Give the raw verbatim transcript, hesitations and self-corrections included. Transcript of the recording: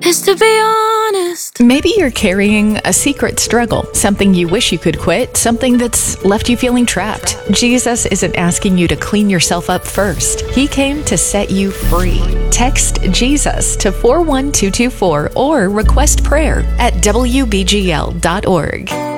is to be honest. Maybe you're carrying a secret struggle, something you wish you could quit, something that's left you feeling trapped. Jesus isn't asking you to clean yourself up first. He came to set you free. Text Jesus to four one two two four or request prayer at W B G L dot org.